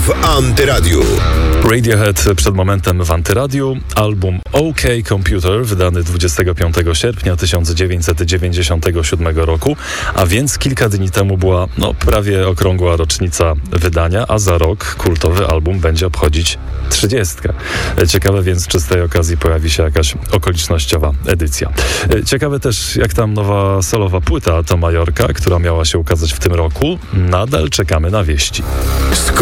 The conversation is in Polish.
w Antyradiu. Radiohead przed momentem w Antyradiu. Album OK Computer, wydany 25 sierpnia 1997 roku, a więc kilka dni temu była prawie okrągła rocznica wydania, a za rok kultowy album będzie obchodzić 30. Ciekawe więc, czy z tej okazji pojawi się jakaś okolicznościowa edycja. Ciekawe też, jak tam nowa solowa płyta To Majorka, która miała się ukazać w tym roku. Nadal czekamy na wieści.